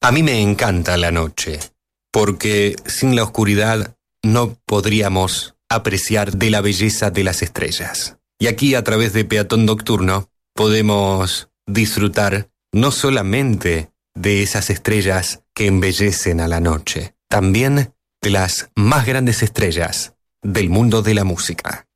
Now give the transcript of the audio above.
A mí me encanta la noche, porque sin la oscuridad no podríamos apreciar de la belleza de las estrellas. Y aquí, a través de Peatón Nocturno, podemos disfrutar no solamente de esas estrellas que embellecen a la noche, también de las más grandes estrellas del mundo de la música.